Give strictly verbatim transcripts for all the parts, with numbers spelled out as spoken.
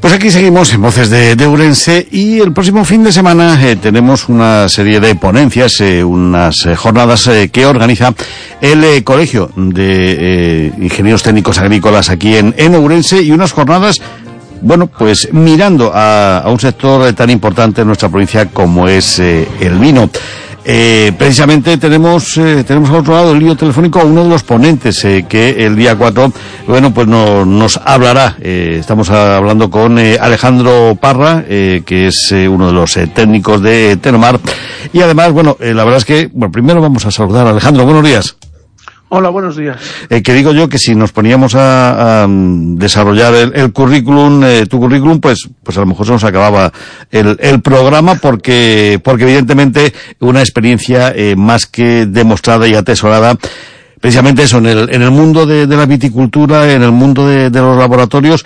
Pues aquí seguimos en Voces de, de Ourense y el próximo fin de semana eh, tenemos una serie de ponencias, eh, unas eh, jornadas eh, que organiza el eh, Colegio de eh, Ingenieros Técnicos Agrícolas aquí en, en Ourense, y unas jornadas, bueno, pues mirando a, a un sector tan importante en nuestra provincia como es eh, el vino. Eh, precisamente tenemos eh, tenemos al otro lado del lío telefónico a uno de los ponentes eh, que el día cuatro, bueno, pues no, nos hablará. Eh, estamos hablando con eh, Alejandro Parra, eh, que es eh, uno de los eh, técnicos de Tenomar, y además, bueno, eh, la verdad es que, bueno, primero vamos a saludar a Alejandro. Buenos días. Hola, buenos días. Eh, que digo yo que si nos poníamos a, a desarrollar el, el currículum, eh, tu currículum, pues, pues a lo mejor se nos acababa el, el programa, porque, porque evidentemente una experiencia eh, más que demostrada y atesorada, precisamente eso, en el, en el mundo de, de la viticultura, en el mundo de, de los laboratorios,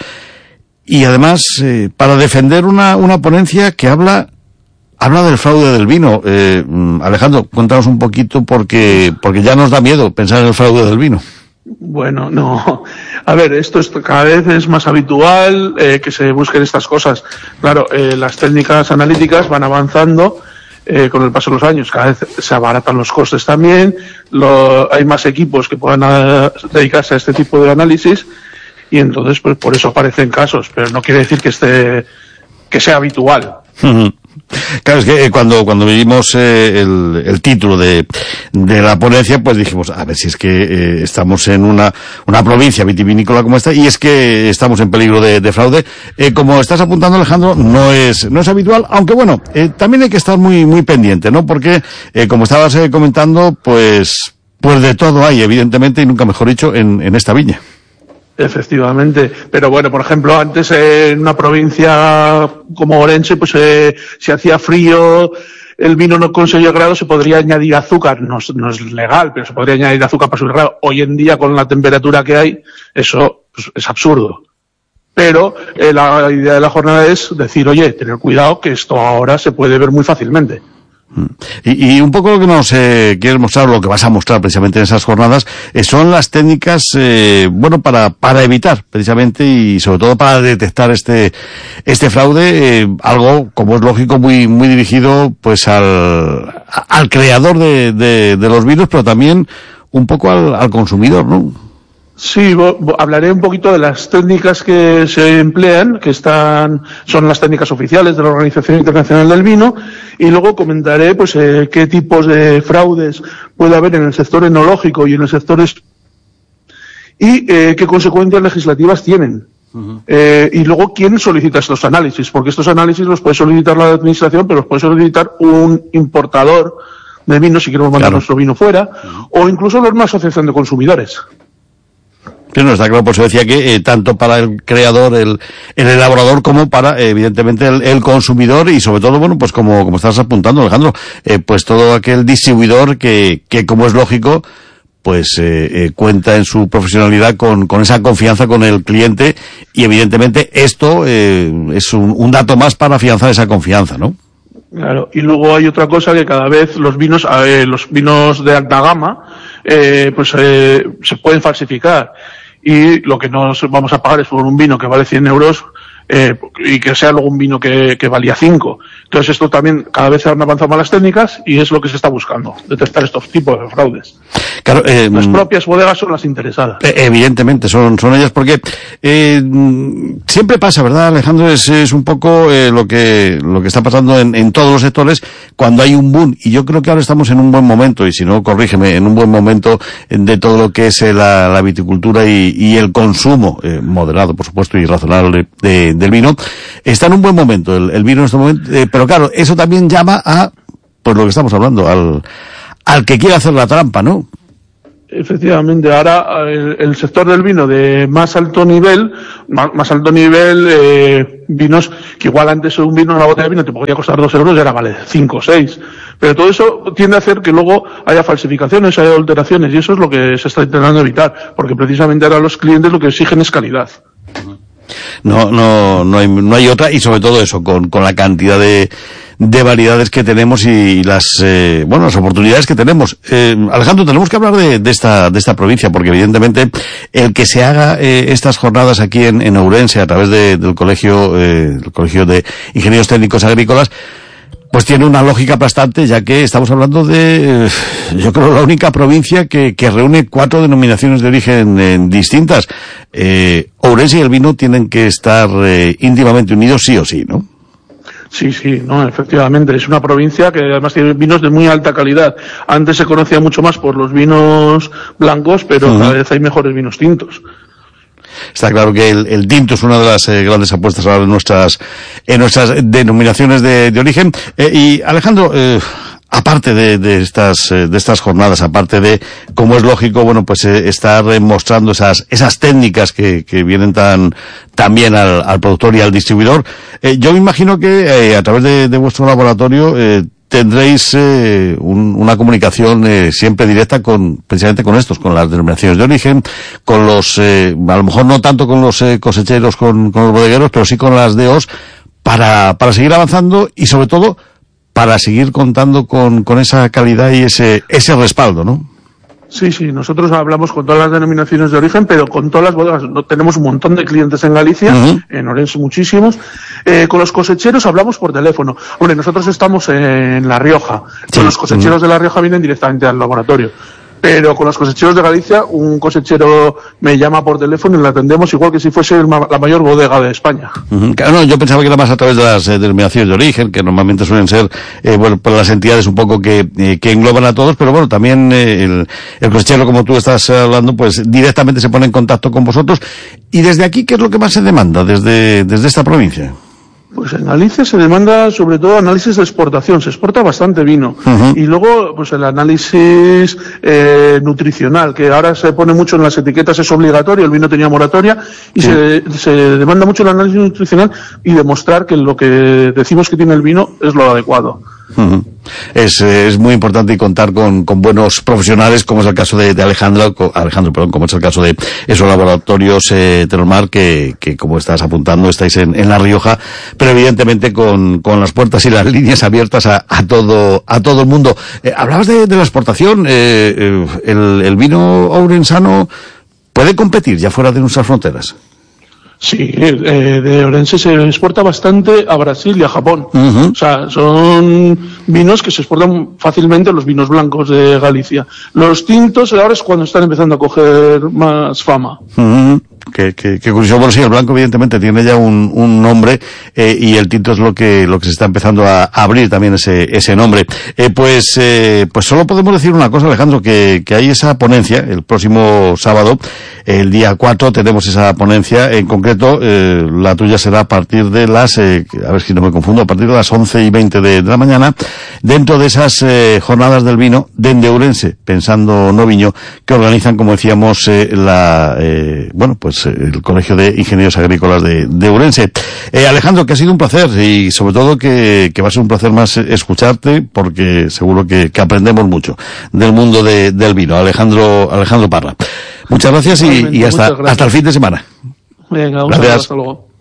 y además, eh, para defender una, una ponencia que habla Habla del fraude del vino. Eh, Alejandro, cuéntanos un poquito, porque porque ya nos da miedo pensar en el fraude del vino. Bueno, no. A ver, esto es, cada vez es más habitual eh, que se busquen estas cosas. Claro, eh, las técnicas analíticas van avanzando eh, con el paso de los años. Cada vez se abaratan los costes también. Lo, hay más equipos que puedan a, dedicarse a este tipo de análisis, y entonces, pues por eso aparecen casos. Pero no quiere decir que esté que sea habitual. Claro, es que cuando cuando vimos eh, el, el título de, de la ponencia, pues dijimos, a ver si es que eh, estamos en una una provincia vitivinícola como esta, y es que estamos en peligro de, de fraude. Eh, como estás apuntando, Alejandro, no es no es habitual, aunque bueno, eh, también hay que estar muy muy pendiente, ¿no? Porque, eh, como estabas eh, comentando, pues pues de todo hay, evidentemente, y nunca mejor dicho, en, en esta viña. Efectivamente, pero bueno, por ejemplo, antes eh, en una provincia como Ourense, pues eh, si hacía frío, el vino no conseguía grado, se podría añadir azúcar. No, no es legal, pero se podría añadir azúcar para subir grado. Hoy en día, con la temperatura que hay, eso pues, es absurdo. Pero eh, la idea de la jornada es decir, oye, tener cuidado, que esto ahora se puede ver muy fácilmente. Y, y un poco lo que nos eh, quieres mostrar, lo que vas a mostrar precisamente en esas jornadas, eh, son las técnicas, eh, bueno, para para evitar precisamente, y sobre todo para detectar este este fraude, eh, algo, como es lógico, muy muy dirigido pues al al creador de, de, de los vinos, pero también un poco al, al consumidor, ¿no? Sí, bo, bo, hablaré un poquito de las técnicas que se emplean, que están, son las técnicas oficiales de la Organización Internacional del Vino, y luego comentaré, pues, eh, qué tipos de fraudes puede haber en el sector enológico y en el sector est- y eh, qué consecuencias legislativas tienen. Uh-huh. Eh, y luego, ¿quién solicita estos análisis? Porque estos análisis los puede solicitar la administración, pero los puede solicitar un importador de vino, si queremos mandar claro. nuestro vino fuera, uh-huh. o incluso una asociación de consumidores. Sí, no, está claro, por eso decía que eh, tanto para el creador, el, el elaborador, como para, eh, evidentemente, el, el consumidor, y sobre todo, bueno, pues como, como estás apuntando, Alejandro, eh, pues todo aquel distribuidor que, que como es lógico, pues eh, eh, cuenta en su profesionalidad con, con esa confianza con el cliente, y evidentemente esto eh, es un, un dato más para afianzar esa confianza, ¿no? Claro, y luego hay otra cosa, que cada vez los vinos, eh, los vinos de alta gama, eh, pues eh, se pueden falsificar. Y lo que nos vamos a pagar es por un vino que vale cien euros, eh, y que sea luego un vino que, que valía cinco. Entonces esto también, cada vez han avanzado más las técnicas, y es lo que se está buscando, detectar estos tipos de fraudes. Claro, eh, las propias bodegas son las interesadas. Evidentemente, son, son ellas, porque eh, siempre pasa, ¿verdad, Alejandro? Es, es un poco eh, lo que lo que está pasando en, en todos los sectores cuando hay un boom, y yo creo que ahora estamos en un buen momento, y si no, corrígeme, en un buen momento de todo lo que es la, la viticultura y, y el consumo, eh, moderado, por supuesto, y razonable de, del vino. Está en un buen momento el, el vino en este momento, eh, pero claro, eso también llama a, pues lo que estamos hablando, al, al que quiere hacer la trampa, ¿no? Efectivamente, ahora el, el sector del vino de más alto nivel, más, más alto nivel, eh, vinos que igual antes un vino, una botella de vino te podría costar dos euros y ahora vale cinco o seis. Pero todo eso tiende a hacer que luego haya falsificaciones, haya alteraciones, y eso es lo que se está intentando evitar, porque precisamente ahora los clientes lo que exigen es calidad. No, no, no hay, no hay otra, y sobre todo eso, con, con la cantidad de, de variedades que tenemos y las, eh, bueno, las oportunidades que tenemos. Eh, Alejandro, tenemos que hablar de, de esta, de esta provincia, porque evidentemente el que se haga eh, estas jornadas aquí en, en Ourense a través de, del colegio, eh, el colegio de Ingenieros Técnicos Agrícolas, pues tiene una lógica aplastante, ya que estamos hablando de, eh, yo creo, la única provincia que, que reúne cuatro denominaciones de origen eh, distintas. Eh, Ourense y el vino tienen que estar eh, íntimamente unidos sí o sí, ¿no? Sí, sí, no, efectivamente. Es una provincia que además tiene vinos de muy alta calidad. Antes se conocía mucho más por los vinos blancos, pero uh-huh. cada vez hay mejores vinos tintos. Está claro que el, el tinto es una de las eh, grandes apuestas ahora en nuestras, en nuestras denominaciones de, de origen. Eh, y Alejandro, eh, aparte de, de estas, eh, de estas jornadas, aparte de, como es lógico, bueno, pues eh, estar eh, mostrando esas, esas técnicas que, que vienen tan, también al, al productor y al distribuidor, eh, yo me imagino que eh, a través de, de vuestro laboratorio, eh, tendréis eh, un, una comunicación eh, siempre directa con, precisamente con estos, con las denominaciones de origen, con los, eh, a lo mejor no tanto con los eh, cosecheros, con, con los bodegueros, pero sí con las D Os, para, para seguir avanzando y sobre todo para seguir contando con, con esa calidad y ese, ese respaldo, ¿no? Sí, sí, nosotros hablamos con todas las denominaciones de origen, pero con todas las bodegas. No, tenemos un montón de clientes en Galicia, uh-huh. en Ourense muchísimos. Eh, con los cosecheros hablamos por teléfono. Hombre, nosotros estamos en La Rioja. Sí. Con los cosecheros uh-huh. de La Rioja vienen directamente al laboratorio. Pero con los cosecheros de Galicia, un cosechero me llama por teléfono y le atendemos igual que si fuese ma- la mayor bodega de España. Uh-huh. Claro, no, yo pensaba que era más a través de las eh, denominaciones de origen, que normalmente suelen ser, eh, bueno, por las entidades un poco que, eh, que engloban a todos, pero bueno, también eh, el, el cosechero, como tú estás hablando, pues directamente se pone en contacto con vosotros. Y desde aquí, ¿qué es lo que más se demanda desde, desde esta provincia? Pues en Galicia se demanda sobre todo análisis de exportación, se exporta bastante vino. Uh-huh. Y luego, pues el análisis eh, nutricional, que ahora se pone mucho en las etiquetas, es obligatorio, el vino tenía moratoria, y sí. se, se demanda mucho el análisis nutricional y demostrar que lo que decimos que tiene el vino es lo adecuado. Uh-huh. Es, es muy importante contar con, con buenos profesionales, como es el caso de, de Alejandro, Alejandro, perdón, como es el caso de esos laboratorios eh, Tenomar, que, que como estás apuntando, estáis en, en La Rioja, pero evidentemente con, con las puertas y las líneas abiertas a, a todo, a todo el mundo. Eh, hablabas de, de la exportación, eh, eh, el, el vino ourensano puede competir ya fuera de nuestras fronteras. Sí, eh, de Ourense se exporta bastante a Brasil y a Japón. Uh-huh. O sea, son vinos que se exportan fácilmente, los vinos blancos de Galicia. Los tintos ahora es cuando están empezando a coger más fama. Uh-huh. Que, que, que curioso. Bueno, sí, el blanco evidentemente tiene ya un, un nombre, eh, y el tinto es lo que, lo que se está empezando a, a abrir también ese, ese nombre. Eh, pues, eh, pues solo podemos decir una cosa, Alejandro, que, que hay esa ponencia el próximo sábado, el día cuatro tenemos esa ponencia, en concreto, eh, la tuya será a partir de las, eh, a ver si no me confundo, a partir de las once y veinte de, de la mañana, dentro de esas, eh, jornadas del vino de Ourense, Pensando no Viño, que organizan, como decíamos, eh, la, eh, bueno, pues, el Colegio de Ingenieros Agrícolas de, de Ourense. Eh, Alejandro, que ha sido un placer y sobre todo que, que va a ser un placer más escucharte, porque seguro que, que aprendemos mucho del mundo de, del vino. Alejandro, Alejandro Parra. Muchas gracias y, y hasta, gracias. hasta el fin de semana. Venga, un gracias. saludo, hasta luego.